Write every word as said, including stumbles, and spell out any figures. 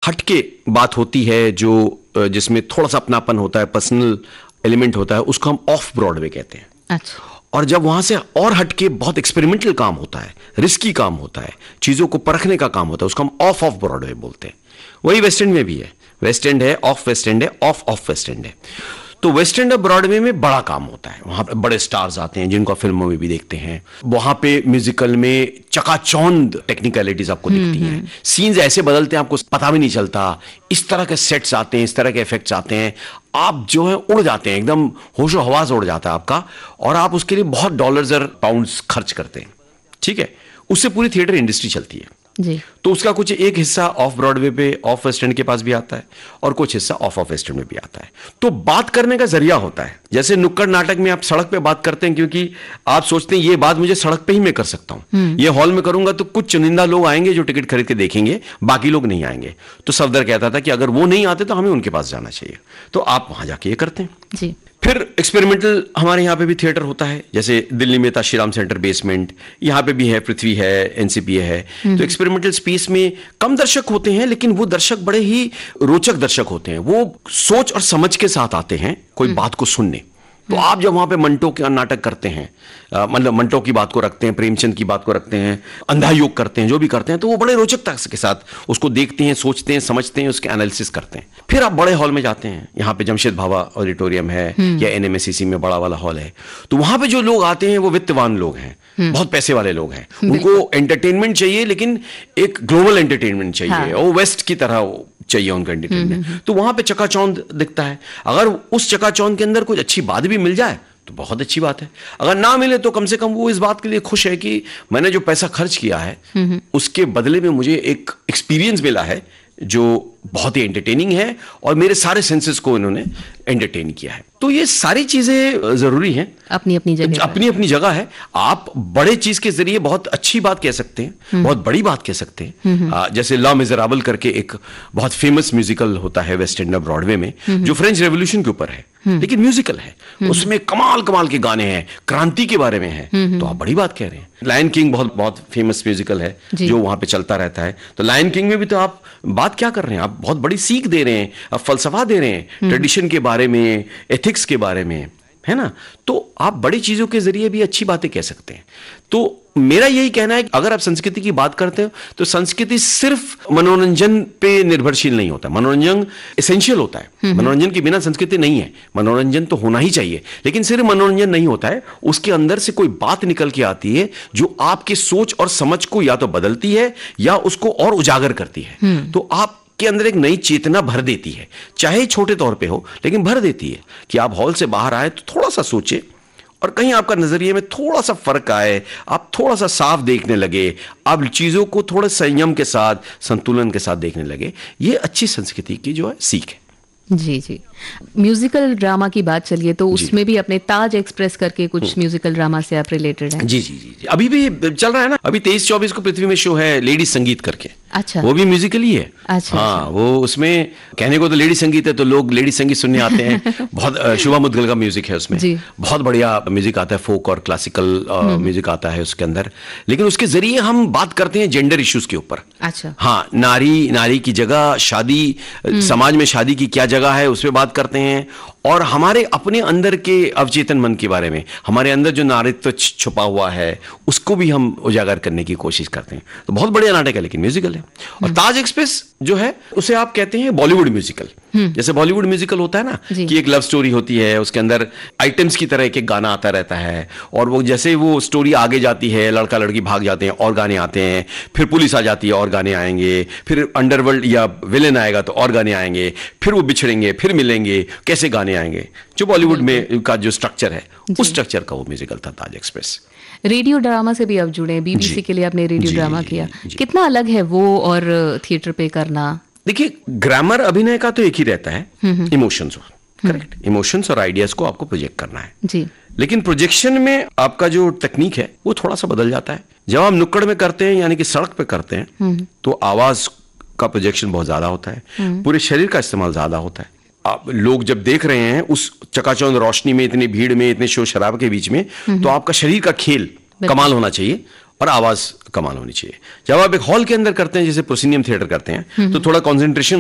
हटके बात होती है, जो जिसमें थोड़ा सा अपनापन होता है, पर्सनल एलिमेंट होता है, उसको हम ऑफ ब्रॉडवे कहते हैं। अच्छा। और जब वहां से और हटके बहुत एक्सपेरिमेंटल काम होता है, रिस्की काम होता है, चीजों को परखने का काम होता है, उसको हम ऑफ ऑफ ब्रॉडवे बोलते हैं। वही वेस्ट एंड में भी है, वेस्ट एंड है, ऑफ वेस्ट एंड है, ऑफ ऑफ वेस्ट एंड है। तो वेस्ट एंड ऑफ ब्रॉडवे में बड़ा काम होता है, वहां पे बड़े स्टार्स आते हैं जिनको फिल्मों में भी देखते हैं। वहां पे म्यूजिकल में चकाचौंध टेक्निकलिटीज आपको दिखती हैं, सीन्स ऐसे बदलते हैं आपको पता भी नहीं चलता, इस तरह के सेट्स आते हैं, इस तरह के इफेक्ट्स आते हैं, आप जो है उड़ जाते हैं, एकदम होशो हवास उड़ जाता है आपका, और आप उसके लिए बहुत डॉलर्स और पाउंड्स खर्च करते हैं। ठीक है, उससे पूरी थिएटर इंडस्ट्री चलती है जी। तो उसका कुछ एक हिस्सा ऑफ ब्रॉडवे पे, ऑफ वेस्ट एंड के पास भी आता है, और कुछ हिस्सा ऑफ ऑफ वेस्ट एंड में भी आता है। तो बात करने का जरिया होता है, जैसे नुक्कड़ नाटक में आप सड़क पे बात करते हैं, क्योंकि आप सोचते हैं ये बात मुझे सड़क पे ही मैं कर सकता हूं, ये हॉल में करूंगा तो कुछ चुनिंदा लोग आएंगे जो टिकट खरीद के देखेंगे, बाकी लोग नहीं आएंगे। तो सफदर कहता था कि अगर वो नहीं आते तो हमें उनके पास जाना चाहिए, तो आप वहां जाके ये करते हैं जी। फिर एक्सपेरिमेंटल हमारे यहाँ पे भी थिएटर होता है, जैसे दिल्ली में था श्रीराम सेंटर बेसमेंट, यहाँ पे भी है, पृथ्वी है, एनसीपीए है। तो एक्सपेरिमेंटल स्पेस में कम दर्शक होते हैं, लेकिन वो दर्शक बड़े ही रोचक दर्शक होते हैं, वो सोच और समझ के साथ आते हैं कोई बात को सुनने। तो आप जब वहां पे मंटो का नाटक करते हैं, मतलब मंटो की बात को रखते हैं, प्रेमचंद की बात को रखते हैं, अंधा योग करते हैं, जो भी करते हैं, तो वो बड़े रोचकता के साथ उसको देखते हैं, सोचते हैं, समझते हैं, उसके एनालिसिस करते हैं। फिर आप बड़े हॉल में जाते हैं, यहाँ पे जमशेद भाभा ऑडिटोरियम है या एनएमएससीसी में बड़ा वाला हॉल है, तो वहां पे जो लोग आते हैं वो वित्तवान लोग हैं, बहुत पैसे वाले लोग हैं, उनको एंटरटेनमेंट चाहिए, लेकिन एक ग्लोबल एंटरटेनमेंट चाहिए। हाँ। वो वेस्ट की तरह चाहिए उनका एंटरटेनमेंट। तो वहां पे चकाचौंध दिखता है। अगर उस चकाचौंध के अंदर कुछ अच्छी बात भी मिल जाए तो बहुत अच्छी बात है, अगर ना मिले तो कम से कम वो इस बात के लिए खुश है कि मैंने जो पैसा खर्च किया है उसके बदले में मुझे एक एक्सपीरियंस मिला है जो बहुत ही एंटरटेनिंग है, और मेरे सारे सेंसेस को इन्होंने एंटरटेन किया है। तो ये सारी चीजें जरूरी हैं, अपनी अपनी जगह अपनी अपनी जगह है। आप बड़े चीज के जरिए बहुत अच्छी बात कह सकते हैं, बहुत बड़ी बात कह सकते हैं। आ, जैसे लॉ मिजराबल करके एक बहुत फेमस म्यूजिकल होता है वेस्ट एंड ऑफ ब्रॉडवे में, जो फ्रेंच रेवोल्यूशन के ऊपर है, लेकिन म्यूजिकल है, उसमें कमाल कमाल के गाने हैं, क्रांति के बारे में है, तो आप बड़ी बात कह रहे हैं। लायन किंग बहुत बहुत फेमस म्यूजिकल है जो वहां पे चलता रहता है। तो लायन किंग में भी तो आप बात क्या कर रहे हैं, आप बहुत बड़ी सीख दे रहे हैं, आप फलसफा दे रहे हैं, ट्रेडिशन के बारे में, एथिक्स के बारे में, है ना। तो आप बड़ी चीजों के जरिए भी अच्छी बातें कह सकते हैं। तो मेरा यही कहना है कि अगर आप संस्कृति की बात करते हो तो संस्कृति सिर्फ मनोरंजन पे निर्भरशील नहीं होता, मनोरंजन एसेंशियल होता है, मनोरंजन के बिना संस्कृति नहीं है। मनोरंजन तो होना ही चाहिए, लेकिन सिर्फ मनोरंजन नहीं होता है, उसके अंदर से कोई बात निकल के आती है जो आपकी सोच और समझ को या तो बदलती है या उसको और उजागर करती है। तो आप के अंदर एक नई चेतना भर देती है, चाहे छोटे तौर पे हो, लेकिन भर देती है कि आप हॉल से बाहर आए तो थोड़ा सा सोचे और कहीं आपका नजरिए में थोड़ा सा फर्क आए, आप थोड़ा सा साफ देखने लगे, आप चीजों को थोड़े संयम के साथ, संतुलन के साथ देखने लगे। ये अच्छी संस्कृति की जो है सीख है। जी जी। म्यूजिकल ड्रामा की बात चलिए तो उसमें भी अपने ताज एक्सप्रेस करके कुछ म्यूजिकल ड्रामा से आप रिलेटेड हैं। जी जी जी, अभी भी चल रहा है ना, अभी तेईस चौबीस को पृथ्वी में शो है लेडी संगीत करके। अच्छा। वो भी म्यूजिकल ही है। अच्छा। हाँ, वो उसमें कहने को तो लेडी संगीत है तो लोग लेडी संगीत सुनने आते हैं। बहुत शुभा मुद्गल का म्यूजिक है उसमें, बहुत बढ़िया म्यूजिक आता है, फोक और क्लासिकल म्यूजिक आता है उसके अंदर, लेकिन उसके जरिए हम बात करते हैं जेंडर इश्यूज के ऊपर। अच्छा। हाँ, नारी नारी की जगह, शादी, समाज में शादी की क्या जगह है उस पर बात करते हैं, और हमारे अपने अंदर के अवचेतन मन के बारे में, हमारे अंदर जो नारीत्व छुपा हुआ है उसको भी हम उजागर करने की कोशिश करते हैं। तो बहुत बढ़िया नाटक है, लेकिन म्यूजिकल है। और ताज एक्सप्रेस जो है उसे आप कहते हैं बॉलीवुड म्यूजिकल। जैसे बॉलीवुड म्यूजिकल होता है ना कि एक लव स्टोरी होती है, उसके अंदर आइटम्स की तरह एक एक गाना आता रहता है, और वो जैसे वो स्टोरी आगे जाती है, लड़का लड़की भाग जाते हैं और गाने आते हैं, फिर पुलिस आ जाती है और गाने आएंगे, फिर अंडरवर्ल्ड या विलेन आएगा तो और गाने आएंगे, फिर वो बिछड़ेंगे, फिर मिलेंगे, कैसे गाने आएंगे। जो बॉलीवुड में का जो स्ट्रक्चर है उस स्ट्रक्चर का वो म्यूजिकल था ताज एक्सप्रेस। रेडियो ड्रामा से भी आप जुड़े, बीबीसी के लिए आपने रेडियो ड्रामा किया, कितना अलग है वो और थिएटर पे करना? देखिए, ग्रामर अभिनय का तो एक ही रहता है, इमोशंस, करेक्ट, इमोशंस और आइडियाज को आपको प्रोजेक्ट करना है जी। लेकिन प्रोजेक्शन में आपका जो टेक्निक है वो थोड़ा सा बदल जाता है। जब आप नुक्कड़ में करते हैं यानी कि सड़क पे करते हैं तो आवाज का प्रोजेक्शन बहुत ज्यादा होता है, पूरे शरीर का इस्तेमाल ज्यादा होता है। आप लोग जब देख रहे हैं उस चकाचौंध रोशनी में, इतनी भीड़ में, इतने शोर शराबे के बीच में, तो आपका शरीर का खेल कमाल होना चाहिए और आवाज कमाल होनी चाहिए। जब आप एक हॉल के अंदर करते हैं, जैसे प्रोसिनियम थिएटर करते हैं, तो थोड़ा कॉन्सेंट्रेशन